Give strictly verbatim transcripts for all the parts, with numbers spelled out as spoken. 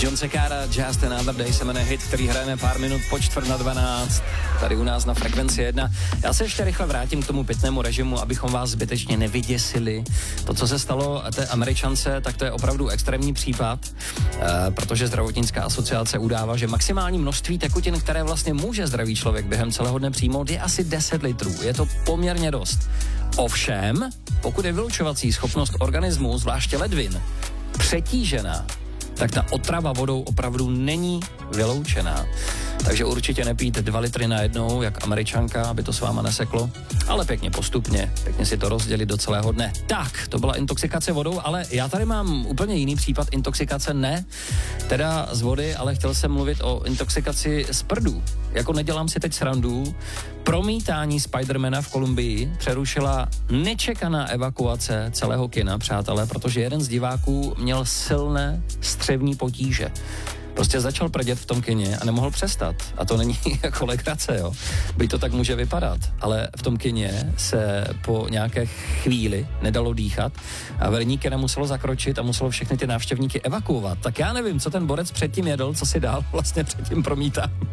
John Secara, Just Another Day se jmenuje hit, který hrajeme pár minut po čtvrt na dvanáct, tady u nás na Frekvenci jedna. Já se ještě rychle vrátím k tomu pitnému režimu, abychom vás zbytečně nevyděsili. To, co se stalo té Američance, tak to je opravdu extrémní případ, e, protože zdravotnická asociace udává, že maximální množství tekutin, které vlastně může zdravý člověk během celého dne přijmout, je asi deset litrů. Je to poměrně dost. Ovšem, pokud je vylučovací schopnost organismu, zvláště ledvin, přetížená, tak ta otrava vodou opravdu není vyloučená. Takže určitě nepijte dva litry najednou, jak Američanka, aby to s váma neseklo, ale pěkně postupně, pěkně si to rozdělit do celého dne. Tak, to byla intoxikace vodou, ale já tady mám úplně jiný případ intoxikace, ne teda z vody, ale chtěl jsem mluvit o intoxikaci z prdů. Jako nedělám si teď srandu, promítání Spidermana v Kolumbii přerušila nečekaná evakuace celého kina, přátelé, protože jeden z diváků měl silné střevní potíže. Prostě začal prdět v tom kině a nemohl přestat. A to není jako legrace, jo. Byť to tak může vypadat, ale v tom kině se po nějaké chvíli nedalo dýchat a vedení kina muselo zakročit a muselo všechny ty návštěvníky evakuovat. Tak já nevím, co ten borec předtím jedl, co si dál vlastně před tím promítáním.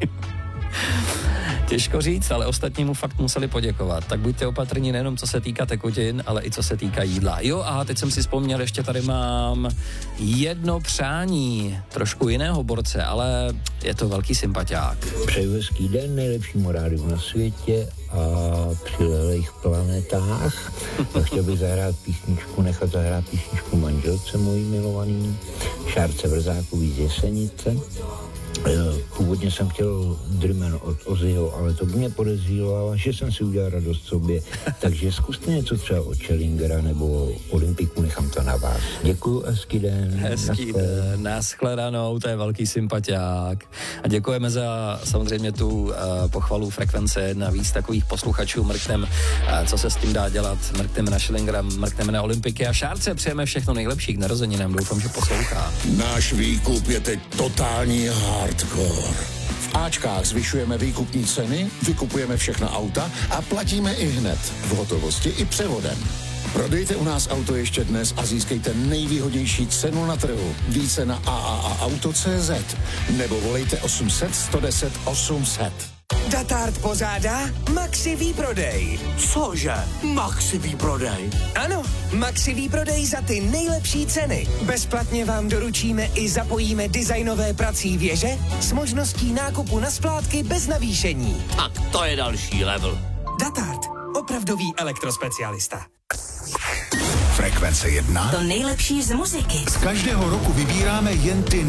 Těžko říct, ale ostatní mu fakt museli poděkovat. Tak buďte opatrní nejenom co se týká tekutin, ale i co se týká jídla. Jo, a teď jsem si vzpomněl, ještě tady mám jedno přání trošku jiného borce, ale je to velký sympatiák. Přeju hezký den, nejlepšímu rádiu na světě a při lelejch planetách. A chtěl bych zahrát písničku, nechat zahrát písničku manželce mojí milovaný, Šárce Vrzákový z Jesenice. Původně jsem chtěl Dreamen od Ozzyho, ale to by mě podezřívalo, že jsem si udělal radost sobě. Takže zkuste něco třeba od Schellingera nebo Olympiku, nechám to na vás. Děkuju, hezký den. Hezký den, nashledanou, to je velký sympatiák. A děkujeme za samozřejmě tu uh, pochvalu Frekvence, na víc takových posluchačů mrknem, uh, co se s tím dá dělat. Mrkneme na Schellingera, mrkneme na Olympiky a Šárce přejeme všechno nejlepší k narozeninám. Doufám, že poslouchá. Náš výkup je teď totální hardcore. V Ačkách zvyšujeme výkupní ceny, vykupujeme všechna auta a platíme i hned, v hotovosti i převodem. Prodejte u nás auto ještě dnes a získejte nejvýhodnější cenu na trhu. Více na a a a auto tečka cé zet nebo volejte osm set, sto deset, osm set. Datard pořádá Maxi výprodej. Cože? Maxi výprodej? Ano, Maxi výprodej za ty nejlepší ceny. Bezplatně vám doručíme i zapojíme designové prací věže s možností nákupu na splátky bez navýšení. Tak to je další level. Datard, opravdový elektrospecialista. Frekvence jedna. To nejlepší z muziky. Z každého roku vybíráme jen ty